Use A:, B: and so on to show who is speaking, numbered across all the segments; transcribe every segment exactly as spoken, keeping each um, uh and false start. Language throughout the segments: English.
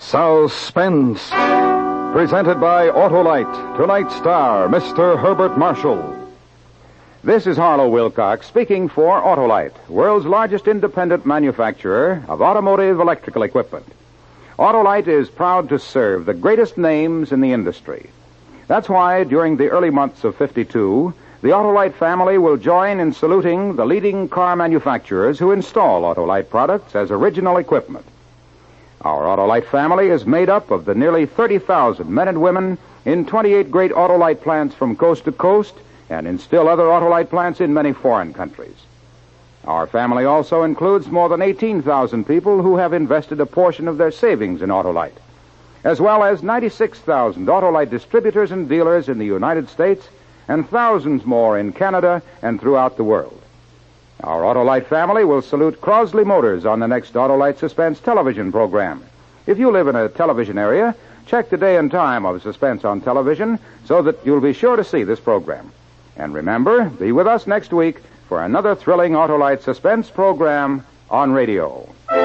A: Suspense. Presented by Autolite. Tonight's star, Mister Herbert Marshall.
B: This is Harlow Wilcox speaking for Autolite, world's largest independent manufacturer of automotive electrical equipment. Autolite is proud to serve the greatest names in the industry. That's why during the early months of fifty-two, the Autolite family will join in saluting the leading car manufacturers who install Autolite products as original equipment. Our Autolite family is made up of the nearly thirty thousand men and women in twenty-eight great Autolite plants from coast to coast and in still other Autolite plants in many foreign countries. Our family also includes more than eighteen thousand people who have invested a portion of their savings in Autolite, as well as ninety-six thousand Autolite distributors and dealers in the United States and thousands more in Canada and throughout the world. Our Autolite family will salute Crosley Motors on the next Autolite Suspense television program. If you live in a television area, check the day and time of Suspense on television so that you'll be sure to see this program. And remember, be with us next week for another thrilling Autolite Suspense program on radio.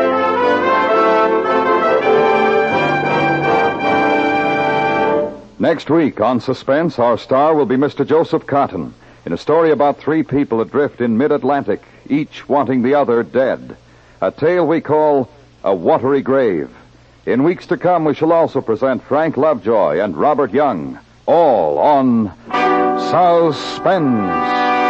A: Next week on Suspense, our star will be Mister Joseph Cotton in a story about three people adrift in mid-Atlantic, each wanting the other dead. A tale we call A Watery Grave. In weeks to come, we shall also present Frank Lovejoy and Robert Young, all on Suspense.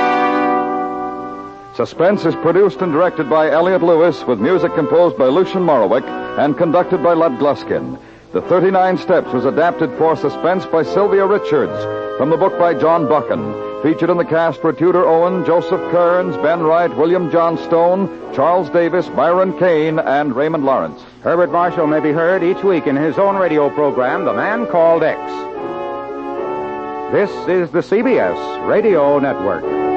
A: Suspense is produced and directed by Elliott Lewis, with music composed by Lucian Morowick and conducted by Lud Gluskin. The thirty-nine Steps was adapted for Suspense by Sylvia Richards from the book by John Buchan. Featured in the cast were Tudor Owen, Joseph Kearns, Ben Wright, William John Stone, Charles Davis, Byron Kane, and Raymond Lawrence.
B: Herbert Marshall may be heard each week in his own radio program, The Man Called X. This is the C B S Radio Network.